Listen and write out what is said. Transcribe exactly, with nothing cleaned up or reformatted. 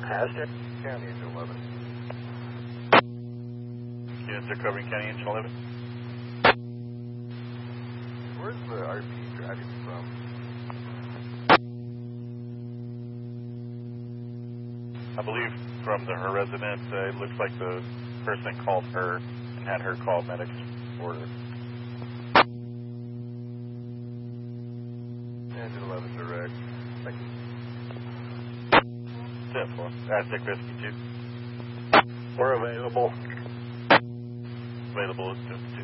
Aztec County, Engine eleven. Units are covering County, Engine eleven. Where's the R P driving from? I believe from the, her residence, uh, it looks like the person called her and had her call medics for her. Engine eleven direct. Thank you. ten four. Aztec Rescue two. We're available. Available at